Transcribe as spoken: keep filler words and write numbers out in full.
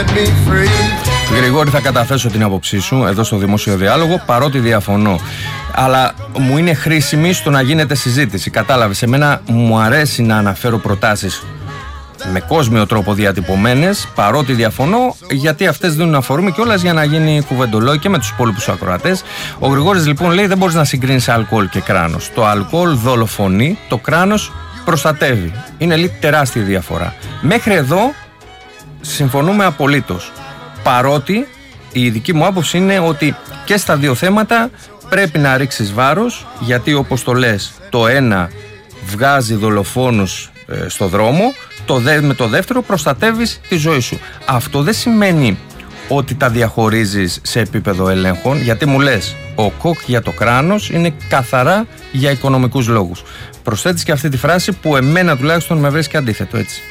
Γρηγόρη, θα καταθέσω την άποψή σου εδώ στο δημόσιο διάλογο, παρότι διαφωνώ. Αλλά μου είναι χρήσιμη στο να γίνεται συζήτηση. Κατάλαβες, εμένα μου αρέσει να αναφέρω προτάσεις με κόσμιο τρόπο διατυπωμένες, παρότι διαφωνώ, γιατί αυτές δίνουν αφορμή κιόλας για να γίνει κουβεντολόι και με τους υπόλοιπους ακροατές. Ο Γρηγόρης λοιπόν λέει: δεν μπορείς να συγκρίνεις αλκοόλ και κράνος. Το αλκοόλ δολοφονεί, το κράνος προστατεύει. Είναι λίγο τεράστια διαφορά. Μέχρι εδώ συμφωνούμε απολύτως. Παρότι η δική μου άποψη είναι ότι και στα δύο θέματα πρέπει να ρίξεις βάρος, γιατί όπως το λες, το ένα βγάζει δολοφόνους ε, στο δρόμο, το δε, με το δεύτερο προστατεύεις τη ζωή σου. Αυτό δεν σημαίνει ότι τα διαχωρίζεις σε επίπεδο ελέγχων, γιατί μου λες ο κοκ για το κράνος είναι καθαρά για οικονομικούς λόγους. Προσθέτεις και αυτή τη φράση που εμένα τουλάχιστον με βρίσκει αντίθετο, έτσι.